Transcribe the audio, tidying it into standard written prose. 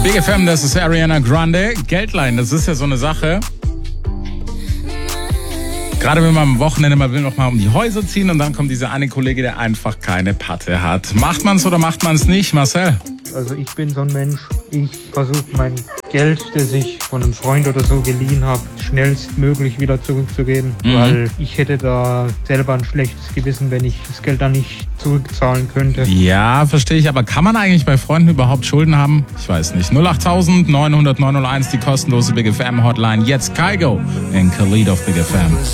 Big FM, das ist Ariana Grande. Geldleihen, das ist ja so eine Sache. Gerade wenn man am Wochenende mal will, noch mal um die Häuser ziehen und dann kommt dieser eine Kollege, der einfach keine Patte hat. Macht man es oder macht man es nicht, Marcel? Also ich bin so ein Mensch, ich versuche mein Geld, das ich von einem Freund oder so geliehen habe, schnellstmöglich wieder zurückzugeben, weil ich hätte da selber ein schlechtes Gewissen, wenn ich das Geld dann nicht zurückzahlen könnte. Ja, verstehe ich, aber kann man eigentlich bei Freunden überhaupt Schulden haben? Ich weiß nicht. 08000 900 901, die kostenlose Big FM Hotline. Jetzt Kygo in Khalid auf Big FM.